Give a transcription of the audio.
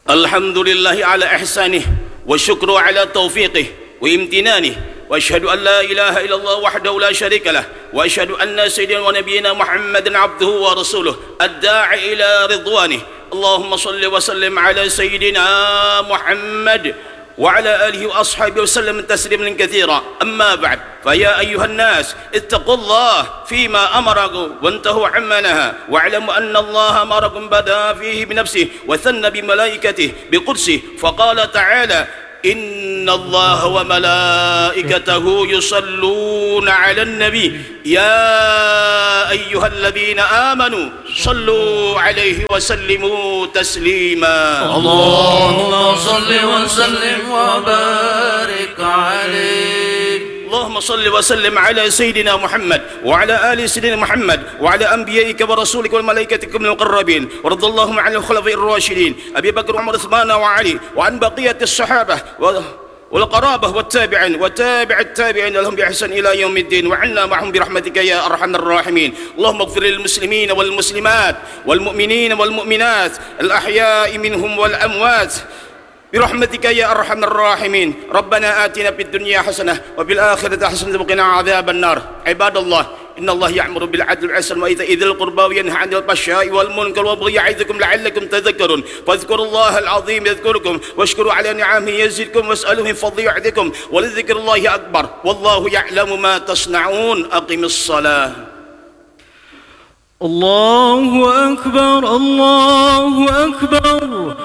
الحمد لله على إحسانه والشكر على توفيقه وامتنانه، وأشهد أن لا إله إلا الله وحده لا شريك له، وأشهد أن سيدنا ونبينا محمدا عبده ورسوله الداعي إلى رضوانه. اللهم صل وسلم على سيدنا محمد وعلى آله وأصحابه وسلم تسليما كثيرا. أما بعد، فيا أيها الناس اتقوا الله فيما أمركم وانتهوا عما نهى، واعلموا أن الله أمركم بدأ فيه بنفسه وثنى بملائكته بقدسه، فقال تعالى: إن الله وملائكته يصلون على النبي يا أيها الذين آمنوا صلوا عليه وسلموا تسليما. اللهم صل وسلم وبارك عليه. اللهم صل وسلم على سيدنا محمد وعلى آل سيدنا محمد وعلى أنبيائك ورسولك والملائكة من المقربين، ورضى اللهم عن الخلفاء الراشدين أبي بكر وعمر وعثمان وعلي، وعن بقية الصحابة والقرابة والتابعين وتابع التابعين لهم بإحسان إلى يوم الدين، وعنا معهم برحمتك يا أرحم الراحمين. اللهم اغفر للمسلمين والمسلمات والمؤمنين والمؤمنات الأحياء منهم والأموات برحمتك يا أرحم الراحمين. ربنا آتنا في الدنيا حسنة وفي الآخرة حسنة وقنا عذاب النار. عباد الله، إن الله يأمر بالعدل والإحسان وإيتاء ذي القربى وينهى عن الفحشاء والمنكر والبغي يعظكم لعلكم تذكرون. فاذكروا الله العظيم يذكركم، واشكروا على نعمه يزدكم، واسألوه من فضله يعظكم، ولذكر الله أكبر، والله يعلم ما تصنعون. أقم الصلاة. الله أكبر الله أكبر.